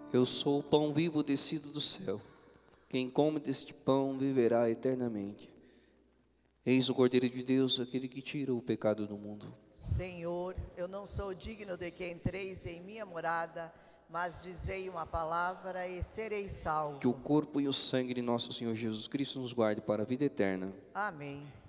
Eu sou o pão vivo descido do céu. Quem come deste pão viverá eternamente. Eis o Cordeiro de Deus, aquele que tira o pecado do mundo. Senhor, eu não sou digno de que entreis em minha morada, mas dizei uma palavra e serei salvo. Que o corpo e o sangue de nosso Senhor Jesus Cristo nos guarde para a vida eterna. Amém.